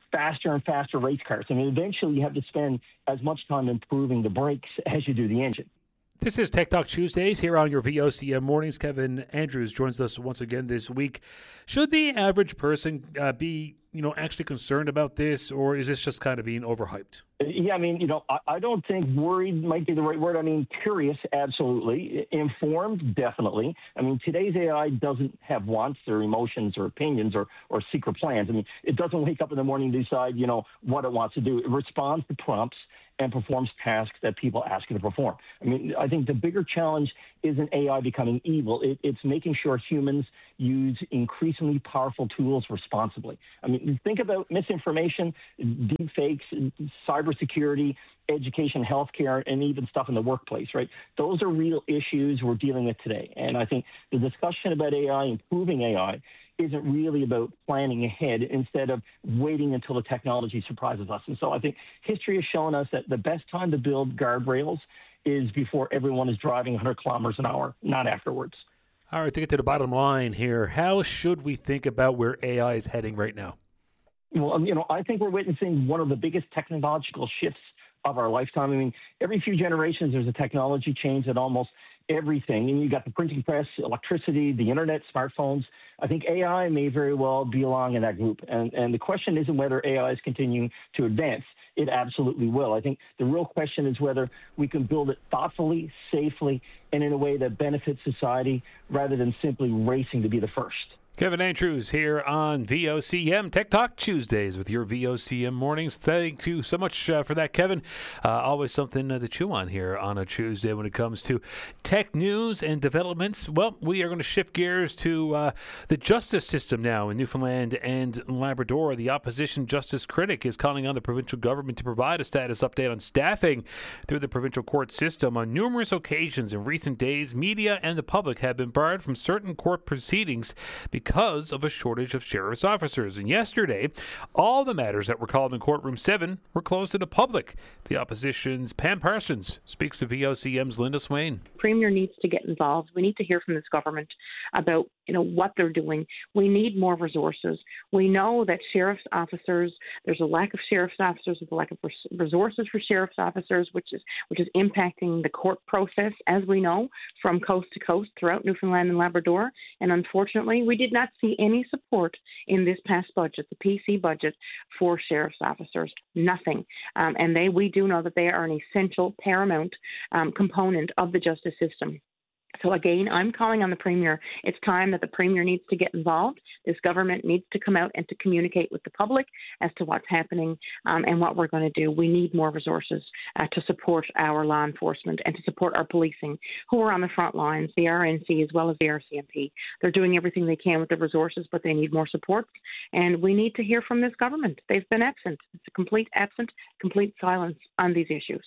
faster and faster race cars. I mean, eventually you have to spend as much time improving the brakes as you do the engine. This is Tech Talk Tuesdays here on your VOCM mornings. Kevin Andrews joins us once again this week. Should the average person be, actually concerned about this, or is this just kind of being overhyped? Yeah, I mean, I don't think worried might be the right word. I mean, curious, absolutely. Informed, definitely. I mean, today's AI doesn't have wants or emotions or opinions or secret plans. I mean, it doesn't wake up in the morning and decide, what it wants to do. It responds to prompts and performs tasks that people ask it to perform. I mean, I think the bigger challenge isn't AI becoming evil. It's making sure humans use increasingly powerful tools responsibly. I mean, think about misinformation, deepfakes, cybersecurity, education, healthcare, and even stuff in the workplace, right? Those are real issues we're dealing with today. And I think the discussion about AI, improving AI, isn't really about planning ahead instead of waiting until the technology surprises us. And so I think history has shown us that the best time to build guardrails is before everyone is driving 100 kilometers an hour, not afterwards. All right, to get to the bottom line here, how should we think about where AI is heading right now? Well, I think we're witnessing one of the biggest technological shifts of our lifetime. I mean, every few generations, there's a technology change at almost everything. And you got the printing press, electricity, the internet, smartphones. I think AI may very well belong in that group. And the question isn't whether AI is continuing to advance. It absolutely will. I think the real question is whether we can build it thoughtfully, safely, and in a way that benefits society rather than simply racing to be the first. Kevin Andrews here on VOCM Tech Talk Tuesdays with your VOCM mornings. Thank you so much for that, Kevin. Always something to chew on here on a Tuesday when it comes to tech news and developments. Well, we are going to shift gears to the justice system now in Newfoundland and Labrador. The opposition justice critic is calling on the provincial government to provide a status update on staffing through the provincial court system. On numerous occasions in recent days, media and the public have been barred from certain court proceedings because of a shortage of sheriff's officers. And yesterday, all the matters that were called in courtroom 7 were closed to the public. The opposition's Pam Parsons speaks to VOCM's Linda Swain. Premier needs to get involved. We need to hear from this government about what they're doing. We need more resources. We know that sheriff's officers, there's a lack of sheriff's officers, there's a lack of resources for sheriff's officers, which is impacting the court process, as we know, from coast to coast throughout Newfoundland and Labrador. And unfortunately, we did not see any support in this past budget, the PC budget, for sheriff's officers. Nothing. And we do know that they are an essential, paramount component of the justice system. So again, I'm calling on the Premier. It's time that the Premier needs to get involved. This government needs to come out and to communicate with the public as to what's happening and what we're going to do. We need more resources to support our law enforcement and to support our policing, who are on the front lines, the RNC as well as the RCMP. They're doing everything they can with the resources, but they need more support. And we need to hear from this government. They've been absent. It's a complete complete silence on these issues.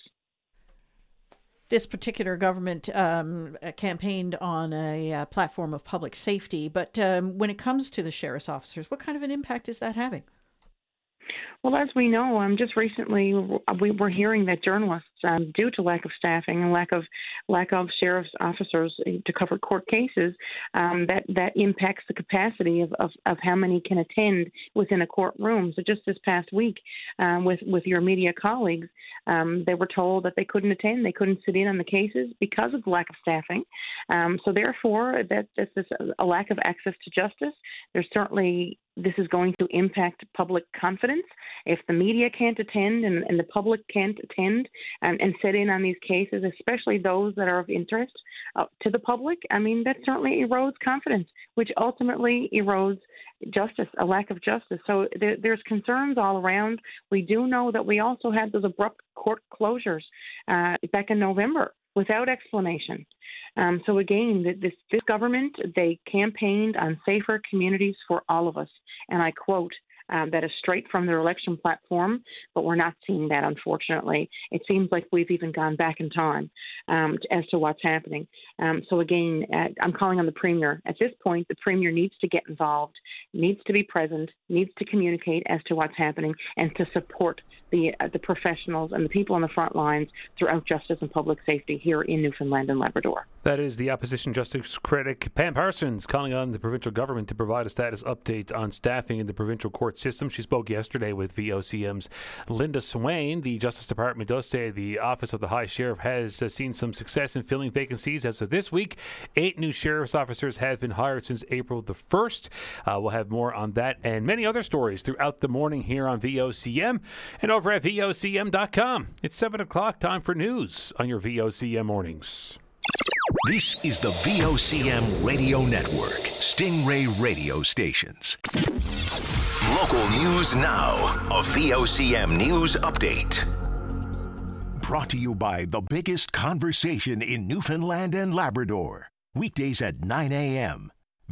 This particular government campaigned on a platform of public safety, but when it comes to the sheriff's officers, what kind of an impact is that having? Well, as we know, just recently we were hearing that journalists, due to lack of staffing and lack of sheriff's officers to cover court cases, that impacts the capacity of how many can attend within a courtroom. So just this past week, with your media colleagues, they were told that they couldn't attend, they couldn't sit in on the cases because of the lack of staffing. So therefore, that this is a lack of access to justice. This is going to impact public confidence. If the media can't attend and the public can't attend and sit in on these cases, especially those that are of interest to the public, that certainly erodes confidence, which ultimately erodes justice, a lack of justice. So there's concerns all around. We do know that we also had those abrupt court closures back in November without explanation. So again, this government, they campaigned on safer communities for all of us. And I quote, that is straight from their election platform, but we're not seeing that, unfortunately. It seems like we've even gone back in time as to what's happening. So again, I'm calling on the Premier. At this point, the Premier needs to get involved, needs to be present, needs to communicate as to what's happening, and to support the professionals and the people on the front lines throughout justice and public safety here in Newfoundland and Labrador. That is the opposition justice critic Pam Parsons calling on the provincial government to provide a status update on staffing in the provincial court system. She spoke yesterday with VOCM's Linda Swain. The Justice Department does say the Office of the High Sheriff has seen some success in filling vacancies. As of this week, 8 new sheriff's officers have been hired since April the 1st. We'll have more on that and many other stories throughout the morning here on VOCM and over at VOCM.com. It's 7 o'clock, time for news on your VOCM mornings. This is the VOCM Radio Network, Stingray radio stations. Local news now, a VOCM news update. Brought to you by the biggest conversation in Newfoundland and Labrador. Weekdays at 9 a.m.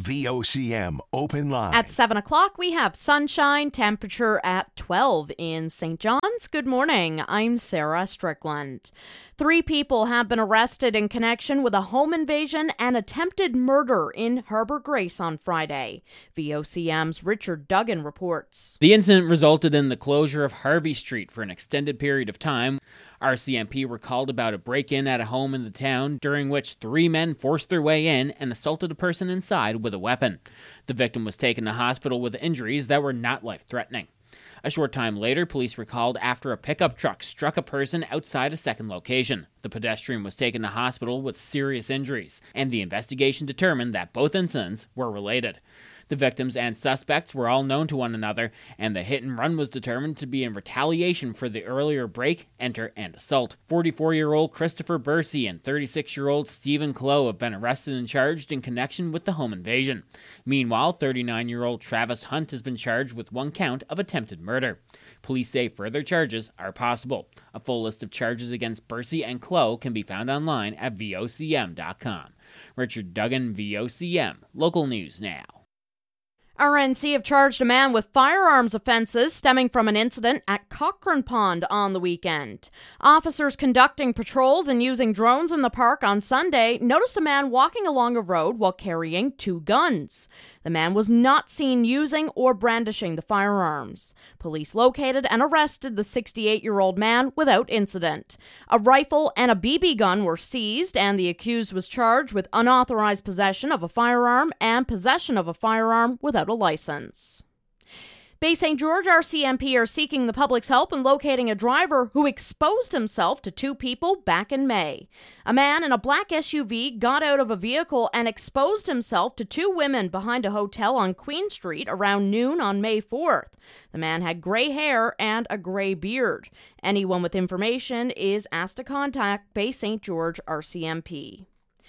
VOCM Open Line. At 7 o'clock, we have sunshine, temperature at 12 in St. John's. Good morning. I'm Sarah Strickland. 3 people have been arrested in connection with a home invasion and attempted murder in Harbour Grace on Friday. VOCM's Richard Duggan reports. The incident resulted in the closure of Harvey Street for an extended period of time. RCMP were called about a break-in at a home in the town, during which 3 men forced their way in and assaulted a person inside with a weapon. The victim was taken to hospital with injuries that were not life-threatening. A short time later, police were called after a pickup truck struck a person outside a second location. The pedestrian was taken to hospital with serious injuries, and the investigation determined that both incidents were related. The victims and suspects were all known to one another, and the hit and run was determined to be in retaliation for the earlier break, enter, and assault. 44-year-old Christopher Bursey and 36-year-old Stephen Clow have been arrested and charged in connection with the home invasion. Meanwhile, 39-year-old Travis Hunt has been charged with 1 count of attempted murder. Police say further charges are possible. A full list of charges against Bursey and Clow can be found online at VOCM.com. Richard Duggan, VOCM. Local news now. RNC have charged a man with firearms offenses stemming from an incident at Cochrane Pond on the weekend. Officers conducting patrols and using drones in the park on Sunday noticed a man walking along a road while carrying 2 guns. The man was not seen using or brandishing the firearms. Police located and arrested the 68-year-old man without incident. A rifle and a BB gun were seized, and the accused was charged with unauthorized possession of a firearm and possession of a firearm without a license. Bay St. George RCMP are seeking the public's help in locating a driver who exposed himself to 2 people back in May. A man in a black SUV got out of a vehicle and exposed himself to 2 women behind a hotel on Queen Street around noon on May 4th. The man had gray hair and a gray beard. Anyone with information is asked to contact Bay St. George RCMP.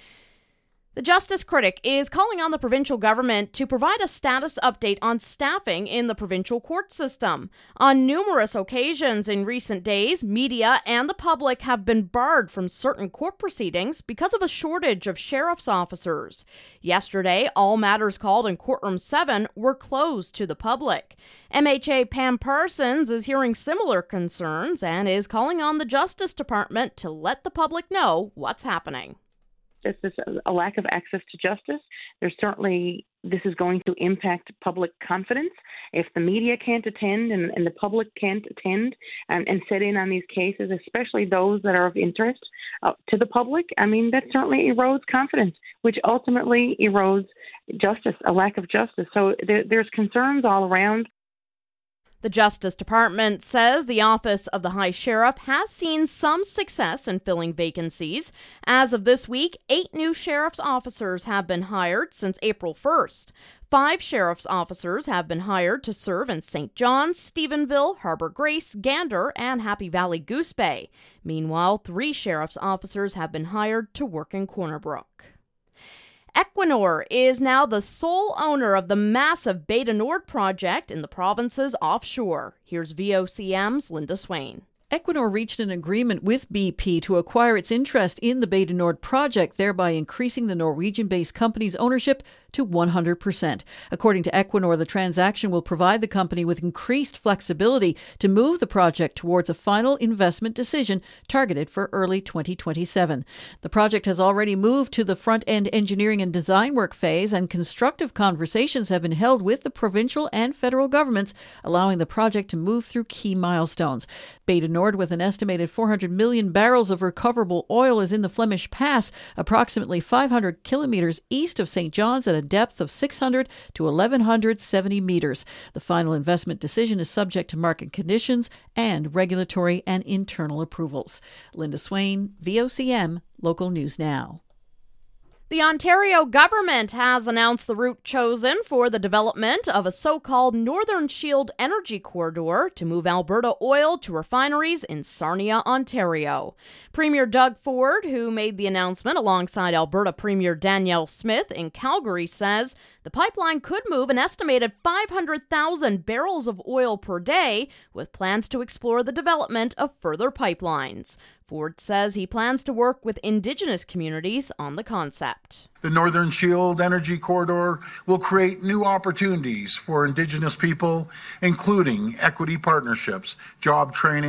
The Justice Critic is calling on the provincial government to provide a status update on staffing in the provincial court system. On numerous occasions in recent days, media and the public have been barred from certain court proceedings because of a shortage of sheriff's officers. Yesterday, all matters called in Courtroom 7 were closed to the public. MHA Pam Parsons is hearing similar concerns and is calling on the Justice Department to let the public know what's happening. This is a lack of access to justice. This is going to impact public confidence. If the media can't attend and the public can't attend and sit in on these cases, especially those that are of interest to the public, that certainly erodes confidence, which ultimately erodes justice, a lack of justice. So there's concerns all around. The Justice Department says the Office of the High Sheriff has seen some success in filling vacancies. As of this week, 8 new sheriff's officers have been hired since April 1st. 5 sheriff's officers have been hired to serve in St. John's, Stephenville, Harbour Grace, Gander, and Happy Valley Goose Bay. Meanwhile, 3 sheriff's officers have been hired to work in Corner Brook. Equinor is now the sole owner of the massive Bay du Nord project in the province's offshore. Here's VOCM's Linda Swain. Equinor reached an agreement with BP to acquire its interest in the Bay du Nord project, thereby increasing the Norwegian-based company's ownership to 100%. According to Equinor, the transaction will provide the company with increased flexibility to move the project towards a final investment decision targeted for early 2027. The project has already moved to the front-end engineering and design work phase, and constructive conversations have been held with the provincial and federal governments, allowing the project to move through key milestones. Bay du Nord, with an estimated 400 million barrels of recoverable oil, is in the Flemish Pass, approximately 500 kilometers east of St. John's at a depth of 600 to 1,170 meters. The final investment decision is subject to market conditions and regulatory and internal approvals. Linda Swain, VOCM, Local News Now. The Ontario government has announced the route chosen for the development of a so-called Northern Shield energy corridor to move Alberta oil to refineries in Sarnia, Ontario. Premier Doug Ford, who made the announcement alongside Alberta Premier Danielle Smith in Calgary, says the pipeline could move an estimated 500,000 barrels of oil per day, with plans to explore the development of further pipelines. Ford says he plans to work with Indigenous communities on the concept. The Northern Shield Energy Corridor will create new opportunities for Indigenous people, including equity partnerships, job training,